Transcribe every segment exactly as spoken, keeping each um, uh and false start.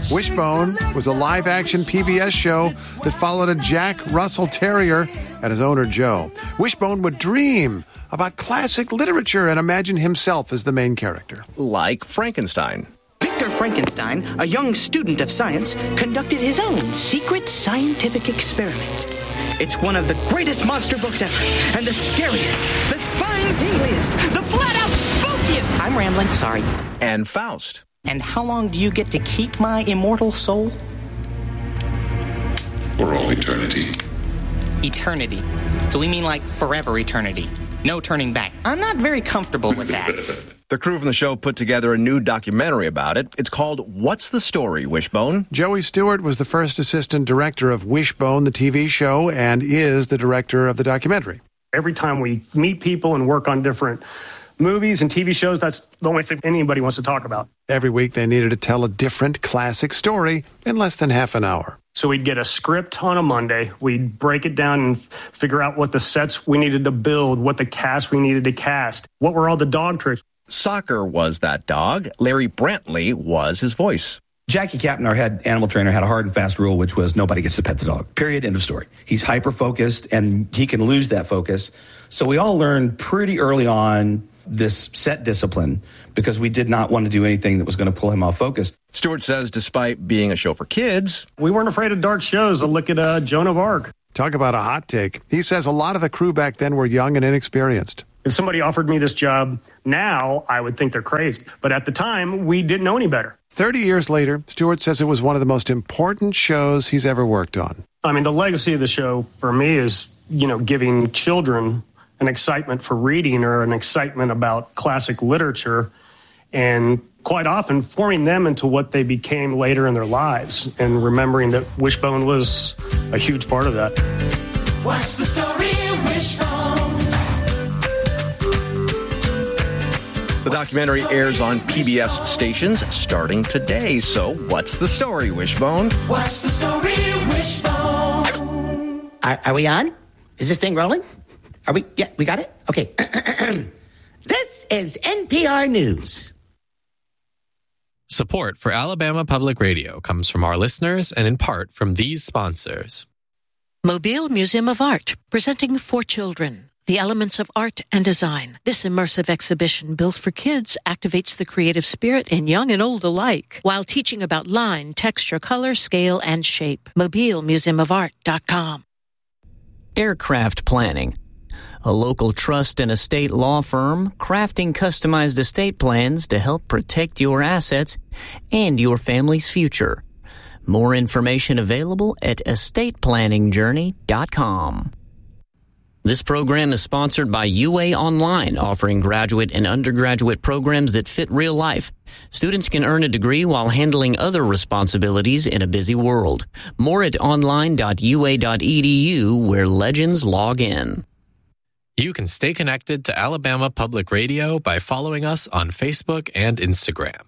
Wishbone was a live-action P B S show that followed a Jack Russell Terrier and his owner, Joe. Wishbone would dream about classic literature and imagine himself as the main character. Like Frankenstein. Victor Frankenstein, a young student of science, conducted his own secret scientific experiment. It's one of the greatest monster books ever, and the scariest, the spine-tingliest, the flat-out spookiest. I'm rambling, sorry. And Faust. And how long do you get to keep my immortal soul? For all eternity. Eternity. So we mean like forever eternity. No turning back. I'm not very comfortable with that. The crew from the show put together a new documentary about it. It's called What's the Story, Wishbone? Joey Stewart was the first assistant director of Wishbone, the T V show, and is the director of the documentary. Every time we meet people and work on different movies and T V shows, that's the only thing anybody wants to talk about. Every week they needed to tell a different classic story in less than half an hour. So we'd get a script on a Monday. We'd break it down and figure out what the sets we needed to build, what the cast we needed to cast, what were all the dog tricks. Soccer was that dog. Larry Brantley was his voice. Jackie Captain, our head animal trainer, had a hard and fast rule, which was nobody gets to pet the dog. Period. End of story. He's hyper-focused, and he can lose that focus. So we all learned pretty early on this set discipline because we did not want to do anything that was going to pull him off focus. Stewart says despite being a show for kids, we weren't afraid of dark shows. Look at uh, Joan of Arc. Talk about a hot take. He says a lot of the crew back then were young and inexperienced. If somebody offered me this job now, I would think they're crazy. But at the time, we didn't know any better. Thirty years later, Stewart says it was one of the most important shows he's ever worked on. I mean, the legacy of the show for me is, you know, giving children an excitement for reading or an excitement about classic literature, and quite often forming them into what they became later in their lives, and remembering that Wishbone was a huge part of that. What's the story, Wishbone? The documentary airs on P B S stations starting today. So what's the story, Wishbone? What's the story, Wishbone? Are, are we on? Is this thing rolling? Are we? Yeah, we got it? Okay. This is N P R News. Support for Alabama Public Radio comes from our listeners and in part from these sponsors. Mobile Museum of Art, presenting For Children, the elements of art and design. This immersive exhibition built for kids activates the creative spirit in young and old alike, while teaching about line, texture, color, scale, and shape. mobile museum of art dot com. Aircraft Planning, a local trust and estate law firm crafting customized estate plans to help protect your assets and your family's future. More information available at estate planning journey dot com. This program is sponsored by U A Online, offering graduate and undergraduate programs that fit real life. Students can earn a degree while handling other responsibilities in a busy world. More at online dot u a dot e d u, where legends log in. You can stay connected to Alabama Public Radio by following us on Facebook and Instagram.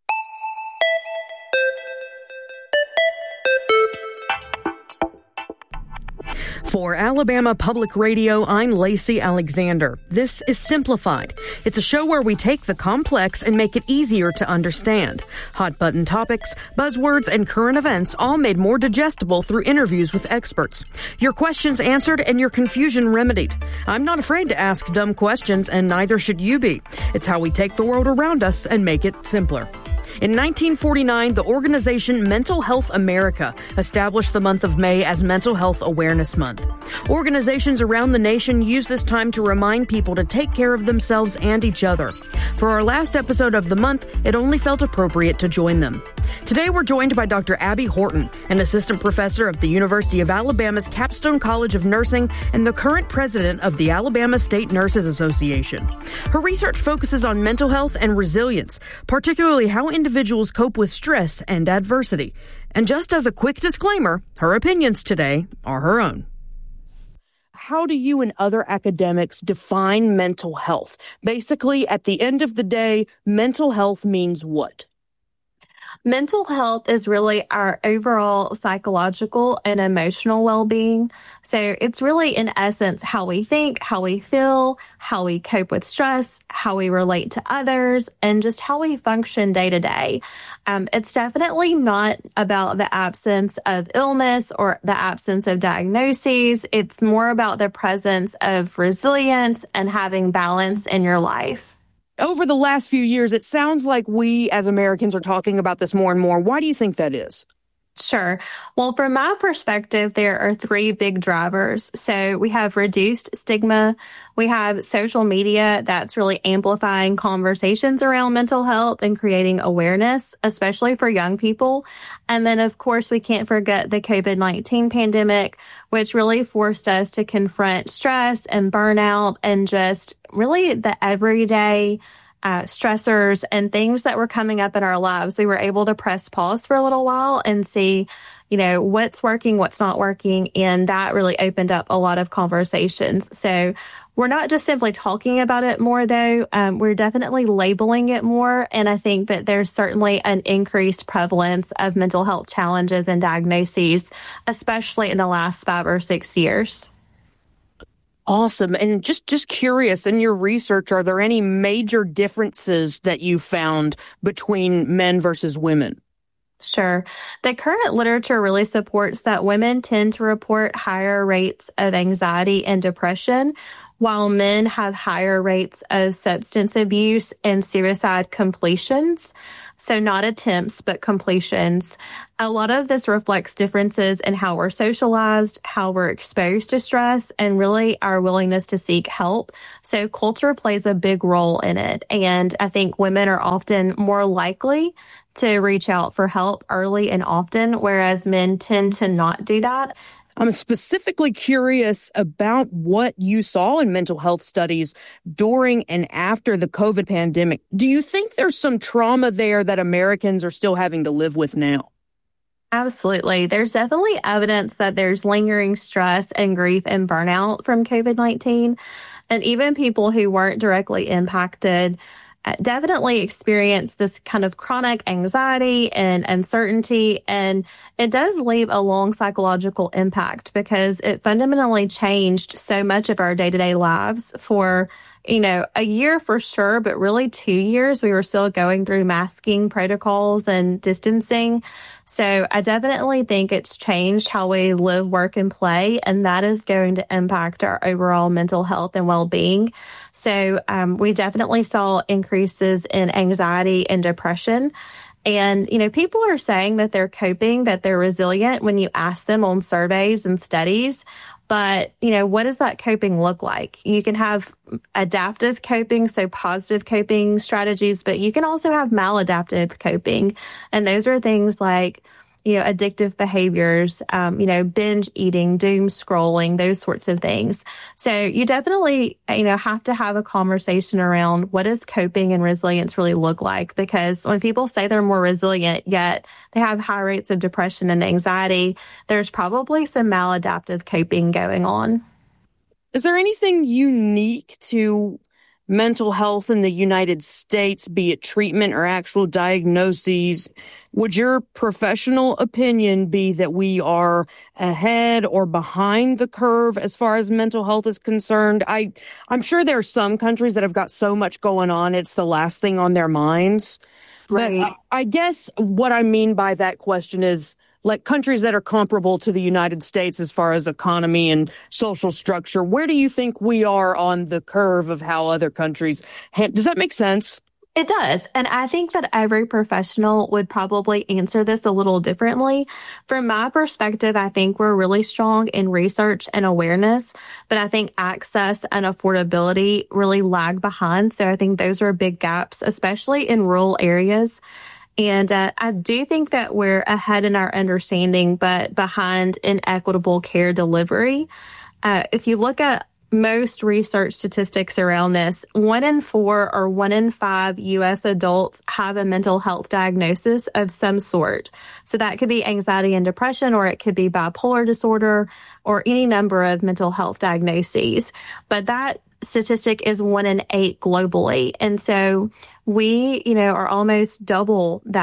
For Alabama Public Radio, I'm Lacey Alexander. This is Simplified. It's a show where we take the complex and make it easier to understand. Hot button topics, buzzwords, and current events all made more digestible through interviews with experts. Your questions answered and your confusion remedied. I'm not afraid to ask dumb questions, and neither should you be. It's how we take the world around us and make it simpler. In nineteen forty-nine, the organization Mental Health America established the month of May as Mental Health Awareness Month. Organizations around the nation use this time to remind people to take care of themselves and each other. For our last episode of the month, it only felt appropriate to join them. Today, we're joined by Doctor Abby Horton, an assistant professor of the University of Alabama's Capstone College of Nursing and the current president of the Alabama State Nurses Association. Her research focuses on mental health and resilience, particularly how individuals cope with stress and adversity. And just as a quick disclaimer, her opinions today are her own. How do you and other academics define mental health? Basically, at the end of the day, mental health means what? Mental health is really our overall psychological and emotional well-being. So it's really, in essence, how we think, how we feel, how we cope with stress, how we relate to others, and just how we function day to day. Um, it's definitely not about the absence of illness or the absence of diagnoses. It's more about the presence of resilience and having balance in your life. Over the last few years, it sounds like we as Americans are talking about this more and more. Why do you think that is? Sure. Well, from my perspective, there are three big drivers. So we have reduced stigma. We have social media that's really amplifying conversations around mental health and creating awareness, especially for young people. And then, of course, we can't forget the COVID nineteen pandemic, which really forced us to confront stress and burnout and just really the everyday Uh, stressors and things that were coming up in our lives. We were able to press pause for a little while and see, you know, what's working, what's not working. And that really opened up a lot of conversations. So we're not just simply talking about it more, though. Um, we're definitely labeling it more. And I think that there's certainly an increased prevalence of mental health challenges and diagnoses, especially in the last five or six years. Awesome. And just, just curious, in your research, are there any major differences that you found between men versus women? Sure. The current literature really supports that women tend to report higher rates of anxiety and depression, while men have higher rates of substance abuse and suicide completions. So not attempts, but completions. A lot of this reflects differences in how we're socialized, how we're exposed to stress, and really our willingness to seek help. So culture plays a big role in it. And I think women are often more likely to reach out for help early and often, whereas men tend to not do that. I'm specifically curious about what you saw in mental health studies during and after the COVID pandemic. Do you think there's some trauma there that Americans are still having to live with now? Absolutely. There's definitely evidence that there's lingering stress and grief and burnout from COVID nineteen. And even people who weren't directly impacted definitely experience this kind of chronic anxiety and uncertainty. And it does leave a long psychological impact because it fundamentally changed so much of our day-to-day lives for, you know, a year for sure, but really two years. We were still going through masking protocols and distancing. So I definitely think it's changed how we live, work, and play, and that is going to impact our overall mental health and well-being. So um, we definitely saw increases in anxiety and depression. And, you know, people are saying that they're coping, that they're resilient when you ask them on surveys and studies. But, you know, what does that coping look like? You can have adaptive coping, so positive coping strategies, but you can also have maladaptive coping. And those are things like, you know, addictive behaviors, um, you know, binge eating, doom scrolling, those sorts of things. So you definitely, you know, have to have a conversation around what does coping and resilience really look like? Because when people say they're more resilient, yet they have high rates of depression and anxiety, there's probably some maladaptive coping going on. Is there anything unique to mental health in the United States, be it treatment or actual diagnoses? Would your professional opinion be that we are ahead or behind the curve as far as mental health is concerned? I, I'm sure there are some countries that have got so much going on, it's the last thing on their minds. Right. But I, I guess what I mean by that question is, like countries that are comparable to the United States as far as economy and social structure, where do you think we are on the curve of how other countries ha- does that make sense? It does. And I think that every professional would probably answer this a little differently. From my perspective, I think we're really strong in research and awareness, but I think access and affordability really lag behind. So I think those are big gaps, especially in rural areas. And uh, I do think that we're ahead in our understanding, but behind in equitable care delivery. Uh, if you look at most research statistics around this, one in four or one in five U S adults have a mental health diagnosis of some sort. So that could be anxiety and depression, or it could be bipolar disorder, or any number of mental health diagnoses. But that statistic is one in eight globally. And so we, you know, are almost double that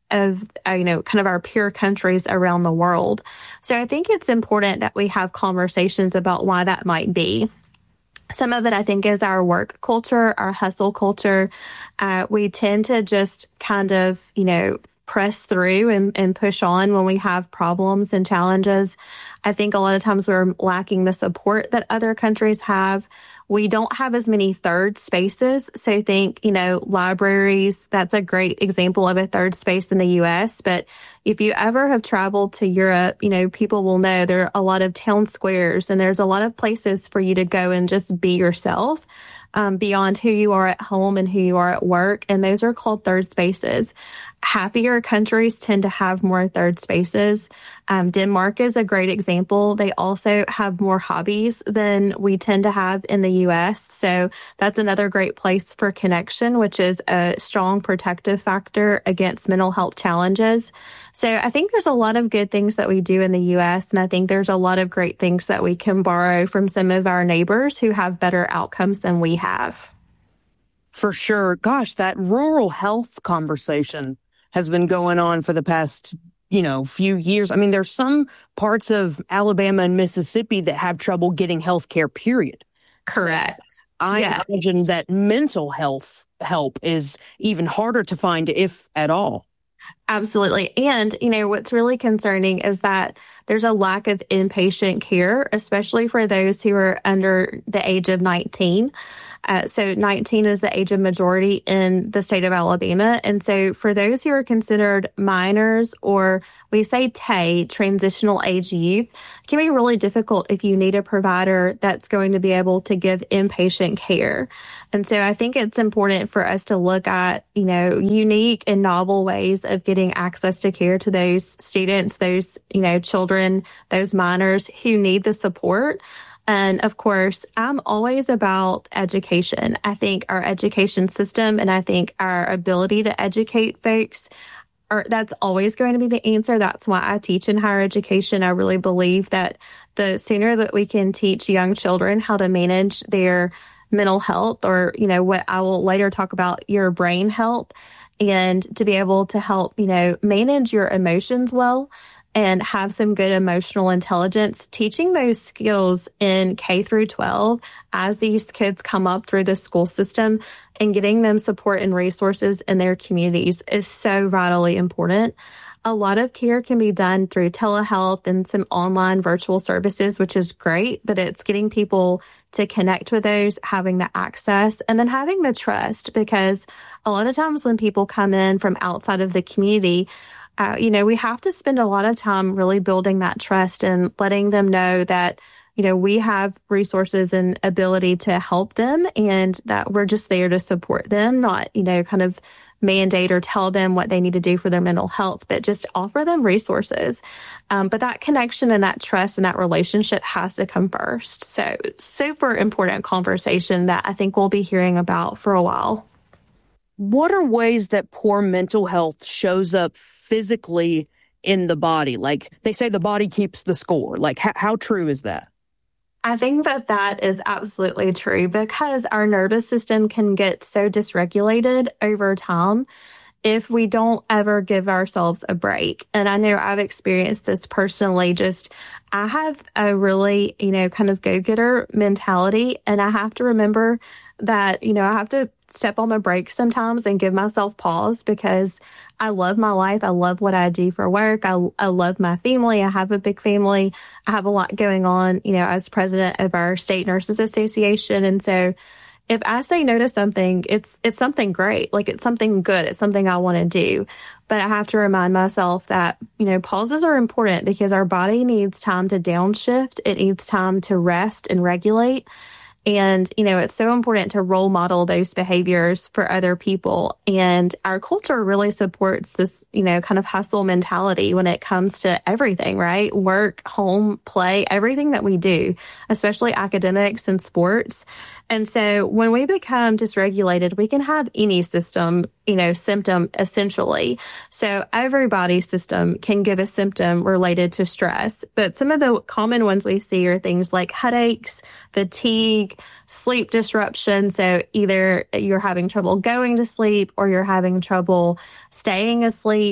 of, uh, you know, kind of our peer countries around the world. So I think it's important that we have conversations about why that might be. Some of it, I think, is our work culture, our hustle culture. Uh, we tend to just kind of, you know, press through and, and push on when we have problems and challenges. I think a lot of times we're lacking the support that other countries have. We don't have as many third spaces. So think, you know, libraries, that's a great example of a third space in the U S. But if you ever have traveled to Europe, you know, people will know there are a lot of town squares and there's a lot of places for you to go and just be yourself. Um, beyond who you are at home and who you are at work. And those are called third spaces. Happier countries tend to have more third spaces. Um, Denmark is a great example. They also have more hobbies than we tend to have in the U S. So that's another great place for connection, which is a strong protective factor against mental health challenges. So I think there's a lot of good things that we do in the U S, and I think there's a lot of great things that we can borrow from some of our neighbors who have better outcomes than we have. For sure. Gosh, that rural health conversation has been going on for the past, you know, few years. I mean, there's some parts of Alabama and Mississippi that have trouble getting health care, period. Correct. So I yeah. imagine that mental health help is even harder to find, if at all. Absolutely. And, you know, what's really concerning is that there's a lack of inpatient care, especially for those who are under the age of nineteen. Uh, so nineteen is the age of majority in the state of Alabama. And so for those who are considered minors, or we say T A Y, transitional age youth, it can be really difficult if you need a provider that's going to be able to give inpatient care. And so I think it's important for us to look at, you know, unique and novel ways of getting access to care to those students, those, you know, children, those minors who need the support. And of course, I'm always about education. I think our education system and I think our ability to educate folks, are, that's always going to be the answer. That's why I teach in higher education. I really believe that the sooner that we can teach young children how to manage their mental health, or, you know, what I will later talk about, your brain health, and to be able to help, you know, manage your emotions well, and have some good emotional intelligence, teaching those skills in K through twelve as these kids come up through the school system, and getting them support and resources in their communities is so vitally important. A lot of care can be done through telehealth and some online virtual services, which is great, but it's getting people to connect with those, having the access, and then having the trust, because a lot of times when people come in from outside of the community, Uh, you know, we have to spend a lot of time really building that trust and letting them know that, you know, we have resources and ability to help them, and that we're just there to support them, not, you know, kind of mandate or tell them what they need to do for their mental health, but just offer them resources. Um, but that connection and that trust and that relationship has to come first. So super important conversation that I think we'll be hearing about for a while. What are ways that poor mental health shows up physically in the body? Like, they say the body keeps the score. Like, h- how true is that? I think that that is absolutely true, because our nervous system can get so dysregulated over time if we don't ever give ourselves a break. And I know I've experienced this personally. Just, I have a really, you know, kind of go-getter mentality, and I have to remember that, you know, I have to step on the brakes sometimes and give myself pause, because I love my life. I love what I do for work. I, I love my family. I have a big family. I have a lot going on, you know, as president of our state nurses association. And so if I say no to something, it's, it's something great. Like, it's something good. It's something I want to do. But I have to remind myself that, you know, pauses are important, because our body needs time to downshift. It needs time to rest and regulate. And, you know, it's so important to role model those behaviors for other people. And our culture really supports this, you know, kind of hustle mentality when it comes to everything, right? Work, home, play, everything that we do, especially academics and sports. And so when we become dysregulated, we can have any system, you know, symptom essentially. So every body system can give a symptom related to stress. But some of the common ones we see are things like headaches, fatigue, sleep disruption. So either you're having trouble going to sleep or you're having trouble staying asleep.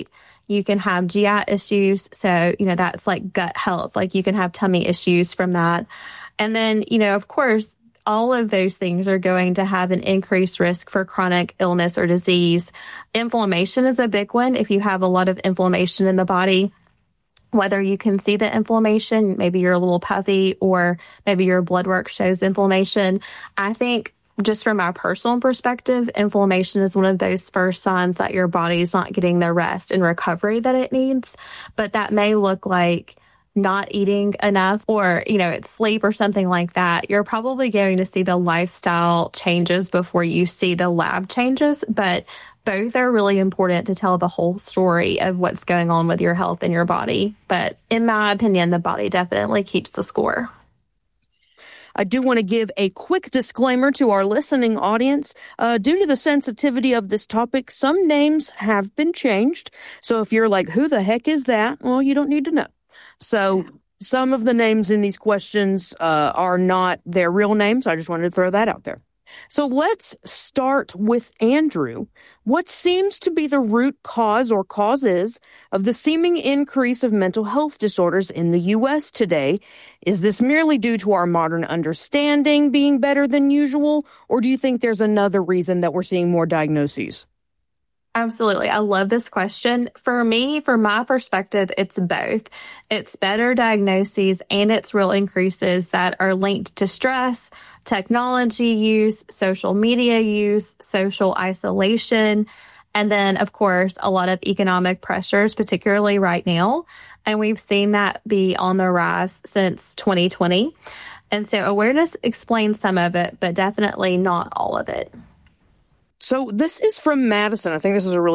You can have G I issues. So, you know, that's like gut health. Like you can have tummy issues from that. And then, you know, of course, all of those things are going to have an increased risk for chronic illness or disease. Inflammation is a big one. If you have a lot of inflammation in the body, whether you can see the inflammation, maybe you're a little puffy, or maybe your blood work shows inflammation. I think just from my personal perspective, inflammation is one of those first signs that your body's not getting the rest and recovery that it needs. But that may look like not eating enough, or, you know, it's sleep or something like that. You're probably going to see the lifestyle changes before you see the lab changes, but both are really important to tell the whole story of what's going on with your health and your body. But in my opinion, the body definitely keeps the score. I do want to give a quick disclaimer to our listening audience. Uh, due to the sensitivity of this topic, some names have been changed. So if you're like, who the heck is that? Well, you don't need to know. So some of the names in these questions uh, are not their real names. I just wanted to throw that out there. So let's start with Andrew. What seems to be the root cause or causes of the seeming increase of mental health disorders in the U S today? Is this merely due to our modern understanding being better than usual, or do you think there's another reason that we're seeing more diagnoses? Absolutely. I love this question. For me, from my perspective, it's both. It's better diagnoses and it's real increases that are linked to stress, technology use, social media use, social isolation, and then, of course, a lot of economic pressures, particularly right now. And we've seen that be on the rise since twenty twenty. And so awareness explains some of it, but definitely not all of it. So this is from Madison. I think this is a really